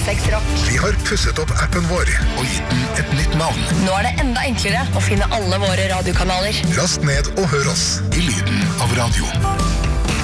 96 Rock. Vi har pusset opp appen vår og gitt den et nytt navn. Nå er det enda enklere å finne alle våre radiokanaler. Last ned og hør oss i lyden av radio.